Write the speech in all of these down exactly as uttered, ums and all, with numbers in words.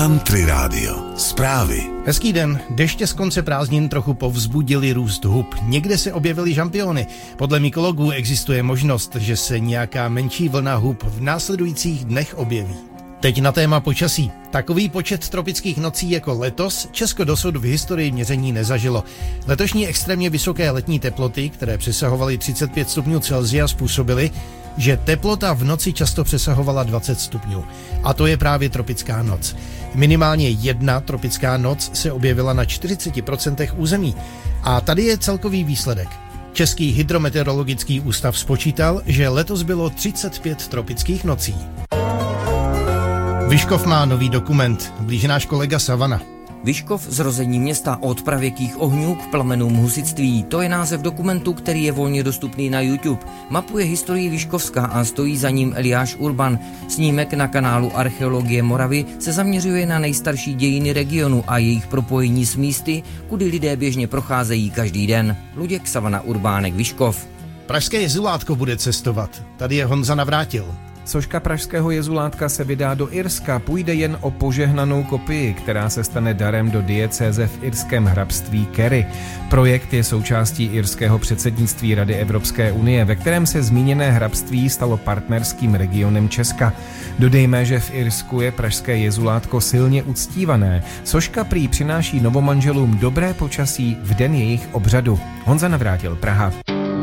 Country Radio. Zprávy. Hezký den. Deště z konce prázdnin trochu povzbudili růst hub. Někde se objevily žampiony. Podle mykologů existuje možnost, že se nějaká menší vlna hub v následujících dnech objeví. Teď na téma počasí. Takový počet tropických nocí jako letos Česko dosud v historii měření nezažilo. Letošní extrémně vysoké letní teploty, které přesahovaly třicet pět stupňů Celsia, způsobily, že teplota v noci často přesahovala dvacet stupňů. A to je právě tropická noc. Minimálně jedna tropická noc se objevila na čtyřicet procent území. A tady je celkový výsledek. Český hydrometeorologický ústav spočítal, že letos bylo třicet pět tropických nocí. Vyškov má nový dokument, blíže náš kolega Savana. Vyškov, zrození města od pravěkých ohňů k plamenům husitství. To je název dokumentu, který je volně dostupný na YouTube. Mapuje historii Vyškovska a stojí za ním Eliáš Urban. Snímek na kanálu Archeologie Moravy se zaměřuje na nejstarší dějiny regionu a jejich propojení s místy, kudy lidé běžně procházejí každý den. Luděk, Savana, Urbánek, Vyškov. Pražské jezulátko bude cestovat. Tady je Honza Navrátil. Soška pražského jezulátka se vydá do Irska, půjde jen o požehnanou kopii, která se stane darem do diecéze v irském hrabství Kerry. Projekt je součástí irského předsednictví Rady Evropské unie, ve kterém se zmíněné hrabství stalo partnerským regionem Česka. Dodejme, že v Irsku je pražské jezulátko silně uctívané. Soška prý přináší novomanželům dobré počasí v den jejich obřadu. Honza Navrátil, Praha.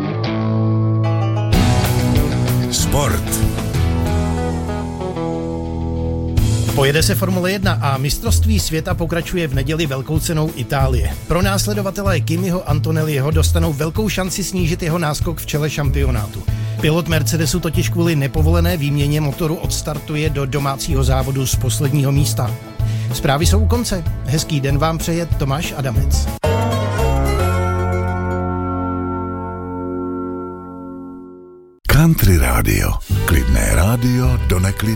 Sport. Pojede se Formule jedna a mistrovství světa pokračuje v neděli velkou cenou Itálie. Pro následovatelé Kimiho Antonelliho dostanou velkou šanci snížit jeho náskok v čele šampionátu. Pilot Mercedesu totiž kvůli nepovolené výměně motoru odstartuje do domácího závodu z posledního místa. Zprávy jsou u konce. Hezký den vám přeje Tomáš Adamec. Country Radio. Klidné rádio do neklidu.